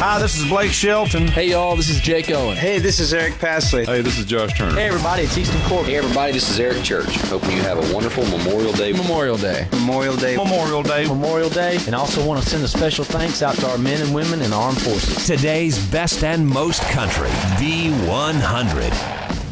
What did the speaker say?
Hi, this is Blake Shelton. Hey, y'all, this is Jake Owen. Hey, this is Eric Pasley. Hey, this is Josh Turner. Hey, everybody, it's Easton Corbin. Hey, everybody, this is Eric Church. Hoping you have a wonderful Memorial Day. Memorial Day. Memorial Day. Memorial Day. Memorial Day. And also want to send a special thanks out to our men and women in the armed forces. Today's best and most country, V100.